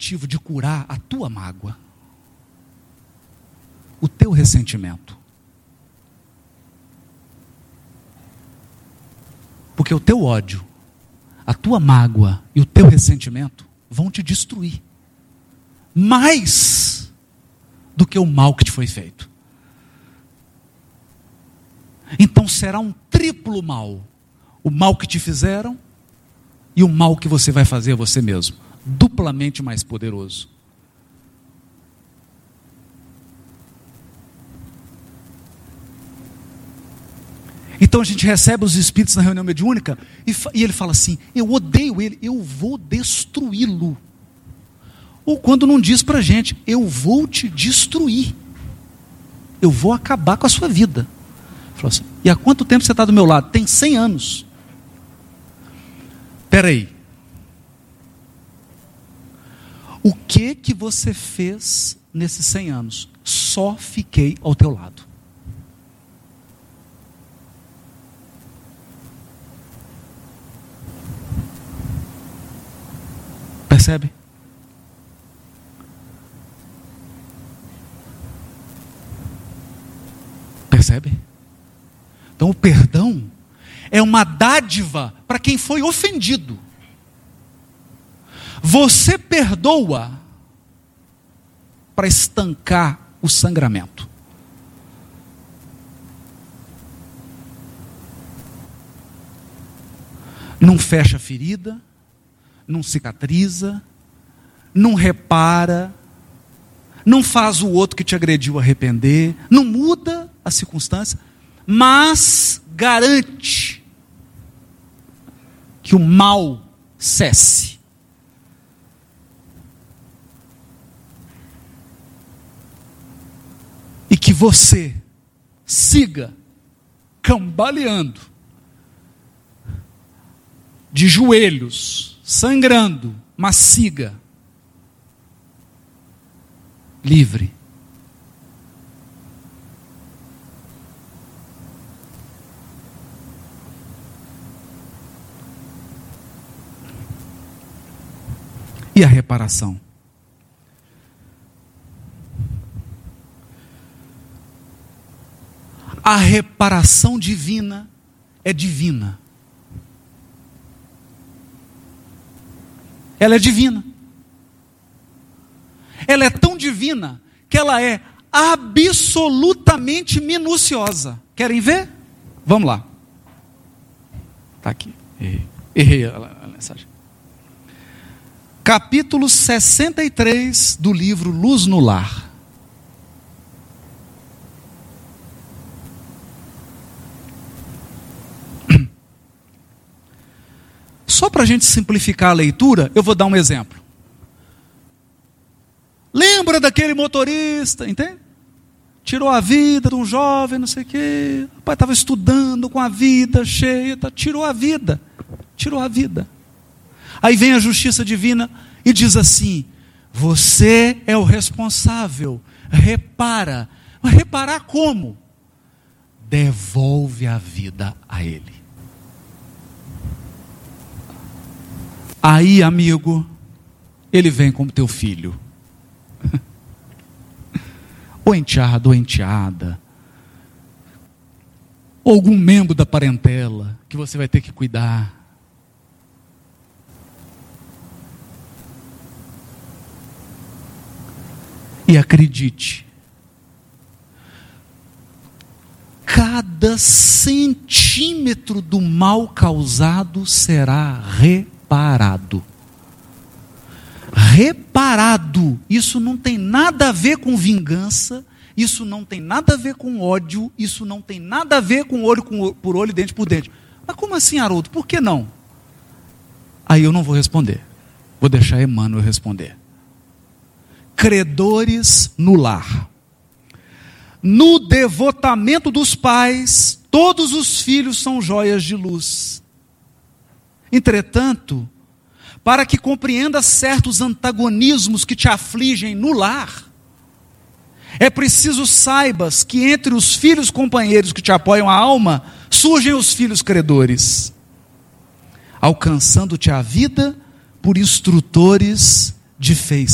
objetivo de curar a tua mágoa, o teu ressentimento. Porque o teu ódio, a tua mágoa e o teu ressentimento vão te destruir. Mais do que o mal que te foi feito. Então será um triplo mal. O mal que te fizeram e o mal que você vai fazer a você mesmo. Duplamente mais poderoso. Então a gente recebe os espíritos na reunião mediúnica e ele fala assim: eu odeio ele, eu vou destruí-lo. Ou quando não diz pra gente: eu vou te destruir, eu vou acabar com a sua vida. Fala assim: e há quanto tempo você está do meu lado? Tem 100 anos. Espera aí. O que você fez nesses 100 anos? Só fiquei ao teu lado. Percebe? Percebe? Então o perdão é uma dádiva para quem foi ofendido. Você perdoa para estancar o sangramento. Não fecha a ferida, não cicatriza, não repara, não faz o outro que te agrediu arrepender, não muda a circunstância, mas garante que o mal cesse. E que você siga cambaleando, de joelhos, sangrando, mas siga livre. E a reparação? A reparação divina é divina. Ela é divina. Ela é tão divina que ela é absolutamente minuciosa. Querem ver? Vamos lá. Está aqui. Errei a mensagem. Capítulo 63 do livro Luz no Lar. Só para a gente simplificar a leitura, eu vou dar um exemplo. Lembra daquele motorista, entende? Tirou a vida de um jovem, não sei o quê. O pai estava estudando com a vida cheia, tirou a vida. Aí vem a justiça divina e diz assim: você é o responsável, repara. Mas reparar como? Devolve a vida a ele. Aí, amigo, ele vem como teu filho. Ou enteado, ou enteada. Ou algum membro da parentela que você vai ter que cuidar. E acredite, cada centímetro do mal causado será reparado. Reparado. Isso não tem nada a ver com vingança, isso não tem nada a ver com ódio, isso não tem nada a ver com olho por olho, dente por dente. Mas como assim, Haroldo? Por que não? Aí eu não vou responder. Vou deixar Emmanuel responder. Credores no lar. No devotamento dos pais, todos os filhos são joias de luz. Entretanto, para que compreenda certos antagonismos que te afligem no lar, é preciso saibas que entre os filhos companheiros que te apoiam a alma, surgem os filhos credores, alcançando-te a vida por instrutores de feição.